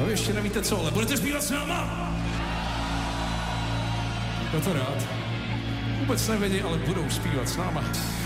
A vy ještě nevíte co, ale budete zpívat s náma? Já to rád. Vůbec nevědí, ale budou zpívat s náma.